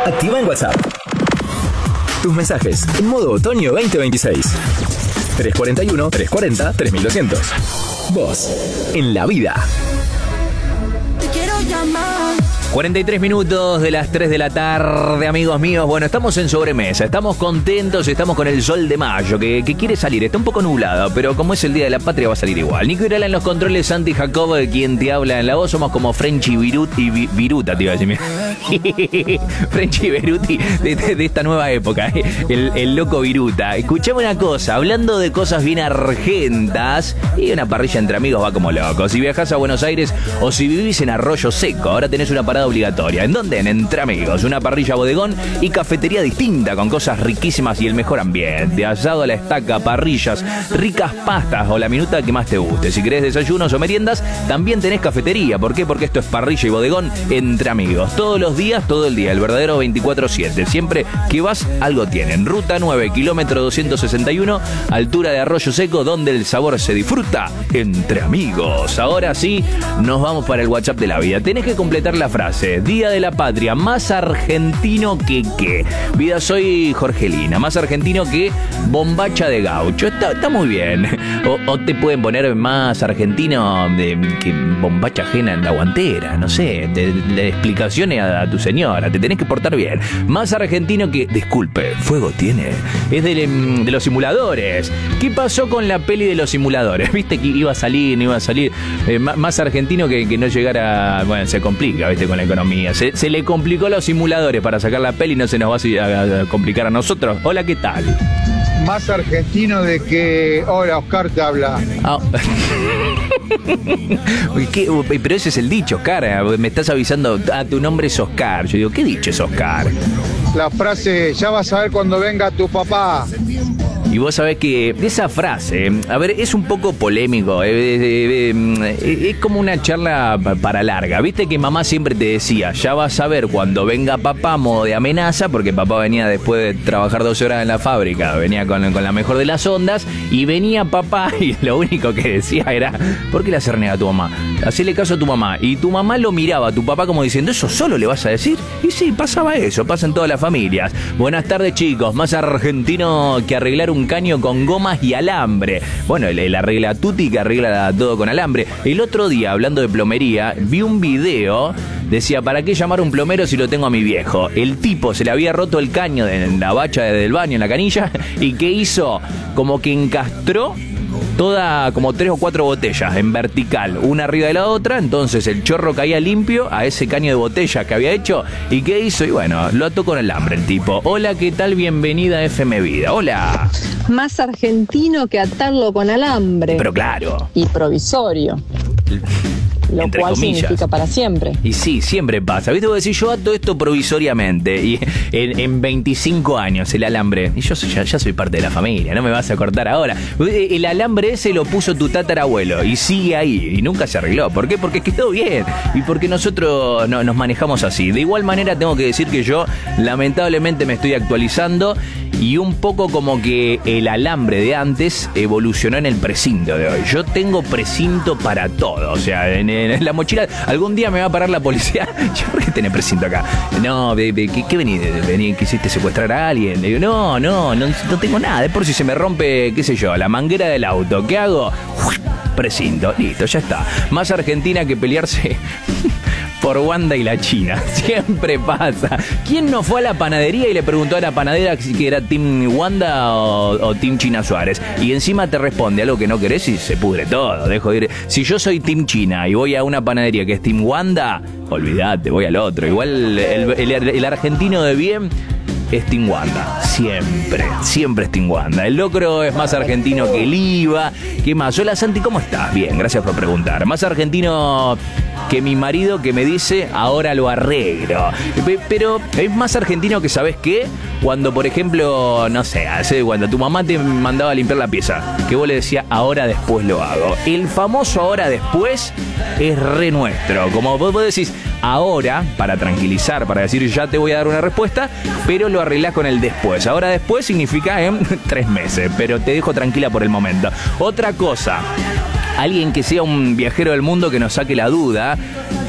Activa en WhatsApp tus mensajes en modo otoño 2026. 341-340-3200. Vos, en la vida. Te quiero llamar. 43 minutos de las 3 de la tarde, amigos míos. Bueno, estamos en sobremesa, estamos contentos, estamos con el sol de mayo, que quiere salir. Está un poco nublado, pero como es el Día de la Patria va a salir igual. Nico Irala en los controles, Santi Jacob, quien te habla en la voz. Somos como Frenchy Viruta, te iba a decir. Frenchy Viruti de esta nueva época, el loco Viruta. Escuchame una cosa, hablando de cosas bien argentas, y una parrilla entre amigos va como loco. Si viajás a Buenos Aires o si vivís en Arroyo Seco, ahora tenés una parada obligatoria. ¿En dónde? En Entre Amigos, una parrilla bodegón y cafetería distinta con cosas riquísimas y el mejor ambiente. Asado a la estaca, parrillas, ricas pastas o la minuta que más te guste. Si querés desayunos o meriendas, también tenés cafetería. ¿Por qué? Porque esto es parrilla y bodegón Entre Amigos. Todos los días, todo el día, el verdadero 24/7. Siempre que vas, algo tienen. Ruta 9, kilómetro 261, altura de Arroyo Seco, donde el sabor se disfruta Entre Amigos. Ahora sí, nos vamos para el WhatsApp de la vida. Tenés que completar la frase. Día de la Patria, más argentino que qué. Vida, soy Jorgelina, más argentino que bombacha de gaucho. Está muy bien. O te pueden poner más argentino que bombacha ajena en la guantera. No sé, de explicaciones a tu señora. Te tenés que portar bien. Más argentino que... Disculpe, fuego tiene. Es de los simuladores. ¿Qué pasó con la peli de los simuladores? ¿Viste que iba a salir, no iba a salir? Más argentino que no llegara... Bueno, se complica, ¿viste? Con la economía. Se le complicó a los simuladores para sacar la peli y no se nos va a complicar a nosotros. Hola, ¿qué tal? Más argentino de que... Hola, Oscar te habla. Ah. Pero ese es el dicho, Oscar. Me estás avisando, tu nombre es Oscar. Yo digo, ¿qué dicho es Oscar? La frase, ya vas a ver cuando venga tu papá. Y vos sabés que esa frase, a ver, es un poco polémico, es como una charla para larga. Viste que mamá siempre te decía, ya vas a ver cuando venga papá, modo de amenaza, porque papá venía después de trabajar 12 horas en la fábrica, venía con la mejor de las ondas, y venía papá y lo único que decía era, ¿por qué le haces renegar a tu mamá? Hacele caso a tu mamá. Y tu mamá lo miraba a tu papá como diciendo, ¿eso solo le vas a decir? Y sí, pasaba eso, pasa en todas las familias. Buenas tardes, chicos, más argentino que arreglar un caño con gomas y alambre. Bueno, él arregla tutti, que arregla todo con alambre. El otro día, hablando de plomería, vi un video, decía, ¿para qué llamar a un plomero si lo tengo a mi viejo? El tipo se le había roto el caño en la bacha del baño, en la canilla, y ¿qué hizo? Como que encastró toda como 3 o 4 botellas en vertical, una arriba de la otra, entonces el chorro caía limpio a ese caño de botella que había hecho. ¿Y qué hizo? Y bueno, lo ató con alambre el tipo. Hola, ¿qué tal? Bienvenida a FM Vida. Hola. Más argentino que atarlo con alambre. Pero claro. Y provisorio. Lo entre cual comillas. significa para siempre. Y sí, siempre pasa. ¿Viste? Vos decís, yo ato esto provisoriamente. Y en 25 años el alambre. Y yo ya soy parte de la familia, no me vas a cortar ahora. El alambre ese lo puso tu tatarabuelo y sigue ahí. Y nunca se arregló. ¿Por qué? Porque quedó bien. Y porque nosotros nos manejamos así. De igual manera tengo que decir que yo lamentablemente me estoy actualizando. Y un poco como que el alambre de antes evolucionó en el precinto de hoy. Yo tengo precinto para todo. O sea, en la mochila, algún día me va a parar la policía. ¿Por qué tenés precinto acá? No, ¿qué venís? ¿Quisiste secuestrar a alguien? Le digo, no tengo nada. Es por si se me rompe, qué sé yo, la manguera del auto. ¿Qué hago? Precinto, listo, ya está. Más Argentina que pelearse por Wanda y la China. Siempre pasa. ¿Quién no fue a la panadería y le preguntó a la panadera si era Team Wanda o Team China Suárez? Y encima te responde algo que no querés y se pudre todo. Dejo de ir. Si yo soy Team China y voy a una panadería que es Team Wanda, olvídate, voy al otro. Igual el argentino de bien es Team Wanda. Siempre es Team Wanda. El locro es más argentino que el IVA. ¿Qué más? Hola Santi, ¿cómo estás? Bien, gracias por preguntar. Más argentino que mi marido que me dice, ahora lo arreglo. Pero es más argentino que, ¿sabes qué? Cuando, por ejemplo, no sé, cuando tu mamá te mandaba a limpiar la pieza, que vos le decías, ahora después lo hago. El famoso ahora después es re nuestro. Como vos decís, ahora, para tranquilizar, para decir, ya te voy a dar una respuesta, pero lo arreglás con el después. Ahora después significa en 3 meses, pero te dejo tranquila por el momento. Otra cosa, alguien que sea un viajero del mundo que nos saque la duda.